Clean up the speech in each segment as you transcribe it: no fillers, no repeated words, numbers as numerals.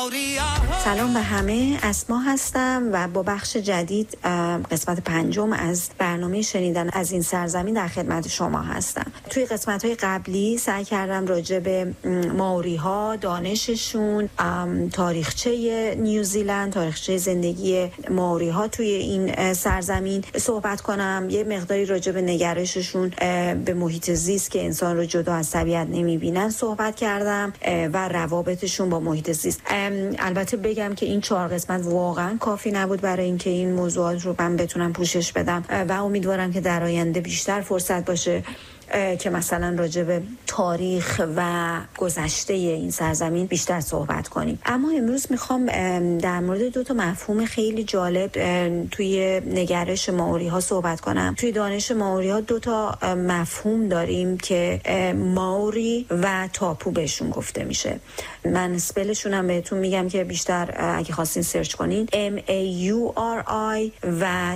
سلام به همه، اسما هستم و با بخش جدید قسمت 5 از برنامه شنیدن از این سرزمین در خدمت شما هستم. توی قسمت‌های قبلی سعی کردم راجع به مائوری‌ها، دانششون، تاریخچه نیوزیلند، تاریخچه زندگی مائوری‌ها توی این سرزمین صحبت کنم. یه مقداری راجع به نگرششون به محیط زیست که انسان رو جدا از طبیعت نمی‌بینن صحبت کردم و روابطشون با محیط زیست. البته بگم که این 4 قسمت واقعا کافی نبود برای اینکه این موضوعات رو من بتونم پوشش بدم و امیدوارم که در آینده بیشتر فرصت باشه که مثلا راجع به تاریخ و گذشته این سرزمین بیشتر صحبت کنیم. اما امروز میخوام در مورد 2 مفهوم خیلی جالب توی نگرش مائوری‌ها صحبت کنم. توی دانش مائوری‌ها 2 مفهوم داریم که مائوری و تاپو بهشون گفته میشه. من اسپلشون هم بهتون میگم که بیشتر اگه خواستین سرچ کنین MAURI و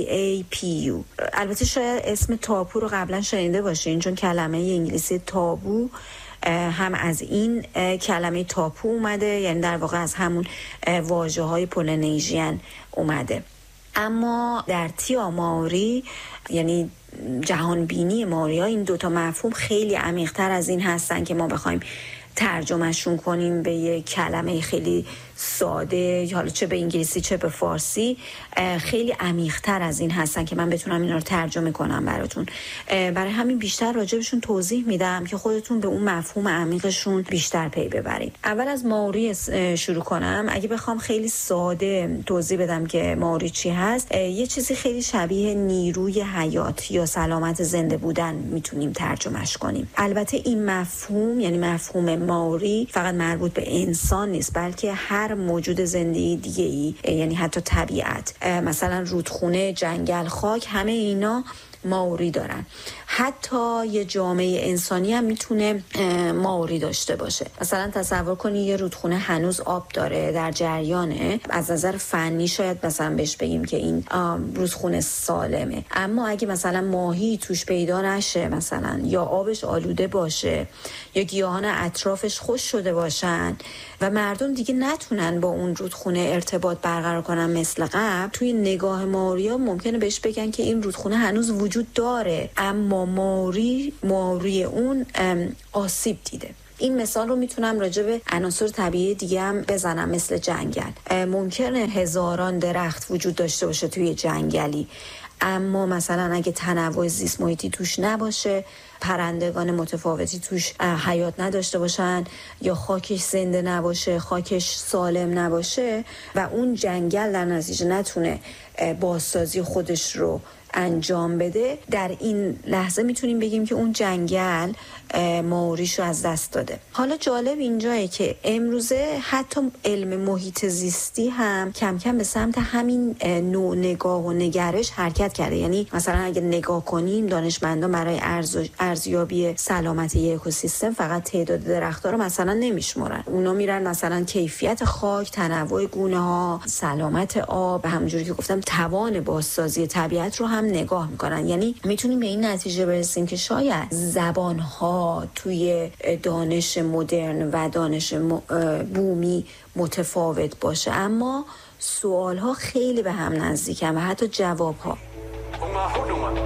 TAPU. البته شاید اسم تاپو رو قبلا شنیده باشین چون کلمه انگلیسی تابو هم از این کلمه تاپو اومده، یعنی در واقع از همون واژه‌های پولینیژین اومده. اما در تیا مائوری یعنی جهان بینی مائوری‌ها این 2 مفهوم خیلی عمیق‌تر از این هستن که ما بخوایم ترجمهشون کنیم به یک کلمه خیلی ساده، حالا چه به انگلیسی چه به فارسی، خیلی عمیق‌تر از این هستن که من بتونم اینا رو ترجمه کنم براتون. برای همین بیشتر راجبشون توضیح میدم که خودتون به اون مفهوم عمیقشون بیشتر پی ببرید. اول از مائوری شروع کنم. اگه بخوام خیلی ساده توضیح بدم که مائوری چی هست، یه چیزی خیلی شبیه نیروی حیات یا سلامت زنده بودن میتونیم ترجمهش کنیم. البته این مفهوم یعنی مفهوم مائوری فقط مربوط به انسان نیست، بلکه هر موجود زنده دیگه‌ای، یعنی حتی طبیعت، مثلا رودخونه، جنگل، خاک، همه اینا مائوری دارن. حتی یه جامعه انسانی هم میتونه مائوری داشته باشه. مثلا تصور کنی یه رودخونه هنوز آب داره، در جریانه، از نظر فنی شاید مثلا بهش بگیم که این رودخونه سالمه، اما اگه مثلا ماهی توش پیدا نشه مثلا، یا آبش آلوده باشه، یا گیاهان اطرافش خشک شده باشن و مردم دیگه نتونن با اون رودخونه ارتباط برقرار کنن مثل قبل، توی نگاه مائوریا ممکنه بهش بگن که این رودخونه هنوز وجود داره اما مائوری اون آسیب دیده. این مثال رو میتونم راجع به عناصر طبیعی دیگه هم بزنم، مثل جنگل. ممکنه هزاران درخت وجود داشته باشه توی جنگلی، اما مثلا اگه تنوع زیست محیطی توش نباشه، پرندگان متفاوتی توش حیات نداشته باشن، یا خاکش زنده نباشه، خاکش سالم نباشه و اون جنگل در نتیجه نتونه بازسازی خودش رو انجام بده، در این لحظه میتونیم بگیم که اون جنگل مائوریشو از دست داده. حالا جالب اینجایه که امروزه حتی علم محیط زیستی هم کم کم به سمت همین نوع نگاه و نگرش حرکت کرده. یعنی مثلا اگه نگاه کنیم، دانشمندان برای ارزیابی سلامت یک اکوسیستم فقط تعداد درخت‌ها رو مثلا نمیشمرن، اونا میرن مثلا کیفیت خاک، تنوع گونه‌ها، سلامت آب، همونجوری که گفتم توان بازسازی طبیعت رو هم نگاه میکنن. یعنی میتونیم به این نتیجه برسیم که شاید زبان‌ها توی دانش مدرن و دانش بومی متفاوت باشه، اما سوال‌ها خیلی به هم نزدیکن و حتی جواب‌ها.